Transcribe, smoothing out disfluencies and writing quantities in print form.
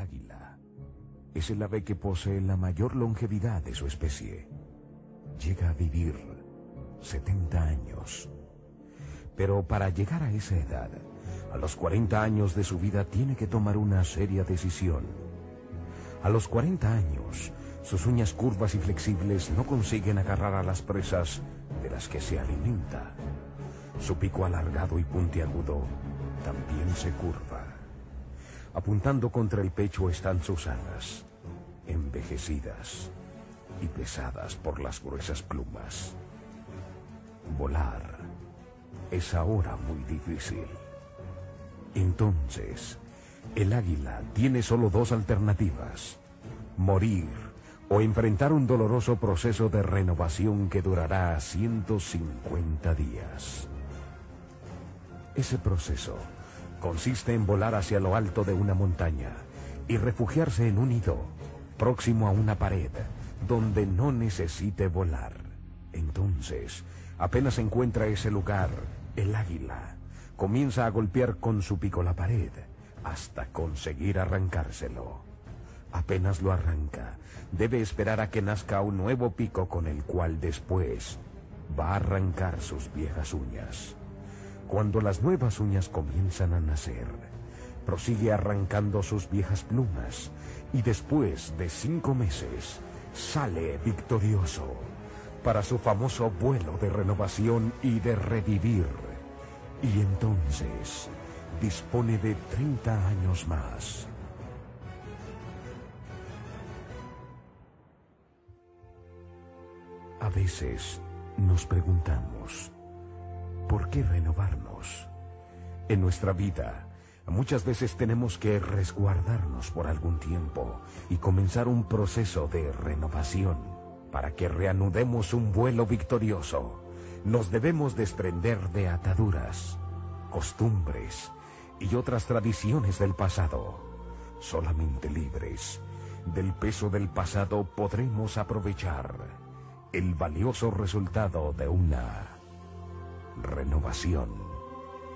águila. Es el ave que posee la mayor longevidad de su especie. Llega a vivir 70 años. Pero para llegar a esa edad, a los 40 años de su vida tiene que tomar una seria decisión. A los 40 años, sus uñas curvas y flexibles no consiguen agarrar a las presas de las que se alimenta. Su pico alargado y puntiagudo también se curva. Apuntando contra el pecho están sus alas, envejecidas y pesadas por las gruesas plumas. Volar es ahora muy difícil. Entonces, el águila tiene solo dos alternativas: morir o enfrentar un doloroso proceso de renovación que durará 150 días. Ese proceso consiste en volar hacia lo alto de una montaña y refugiarse en un nido próximo a una pared donde no necesite volar. Entonces, apenas encuentra ese lugar, el águila comienza a golpear con su pico la pared hasta conseguir arrancárselo. Apenas lo arranca, debe esperar a que nazca un nuevo pico con el cual después va a arrancar sus viejas uñas. Cuando las nuevas uñas comienzan a nacer, prosigue arrancando sus viejas plumas y después de 5 meses sale victorioso para su famoso vuelo de renovación y de revivir. Y entonces dispone de 30 años más. A veces nos preguntamos, ¿por qué renovarnos? En nuestra vida, muchas veces tenemos que resguardarnos por algún tiempo y comenzar un proceso de renovación para que reanudemos un vuelo victorioso. Nos debemos desprender de ataduras, costumbres y otras tradiciones del pasado. Solamente libres del peso del pasado podremos aprovechar el valioso resultado de una renovación.